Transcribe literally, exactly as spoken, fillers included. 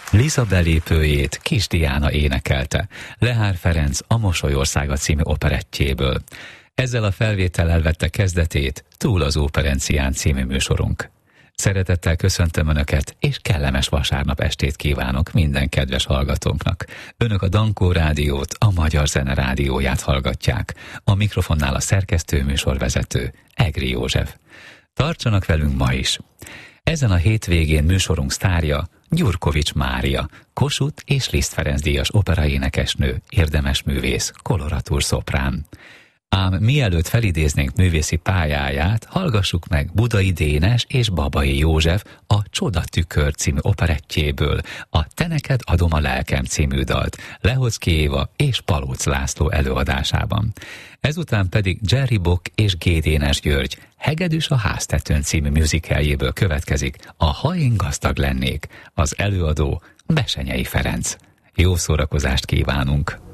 Liza belépőjét Kis Diana énekelte, Lehár Ferenc a Mosolyországa című operettjéből. Ezzel a felvétellel vette kezdetét Túl az Óperencián című műsorunk. Szeretettel köszöntöm Önöket, és kellemes vasárnap estét kívánok minden kedves hallgatónknak. Önök a Dankó Rádiót, a Magyar Zene Rádióját hallgatják. A mikrofonnál a szerkesztő műsorvezető, Egri József. Tartsanak velünk ma is! Ezen a hétvégén műsorunk sztárja Gyurkovics Mária, Kossuth és Liszt Ferenc díjas operaénekesnő, érdemes művész, koloratúr szoprán. Ám mielőtt felidéznénk művészi pályáját, hallgassuk meg Budai Dénes és Babai József a Csodatükör című operettjéből a Te neked adom a lelkem című dalt Lehocki Éva és Palóc László előadásában. Ezután pedig Jerry Bock és G. Dénes György Hegedűs a háztetőn című musicaljéből következik a Ha én gazdag lennék, az előadó Besenyei Ferenc. Jó szórakozást kívánunk!